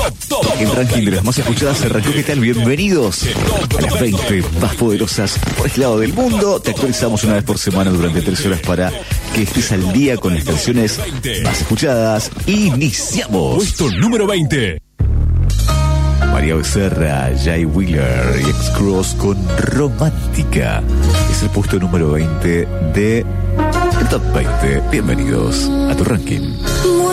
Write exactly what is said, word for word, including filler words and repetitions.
El ranking de las más escuchadas arrancó. ¿Qué tal? Bienvenidos a las veinte más poderosas por este lado del mundo. Te actualizamos una vez por semana durante tres horas para que estés al día con las canciones más escuchadas. Iniciamos. Puesto número veinte. María Becerra, Jay Wheeler y X-Cross con Romántica. Es el puesto número veinte de el Top veinte. Bienvenidos a tu ranking.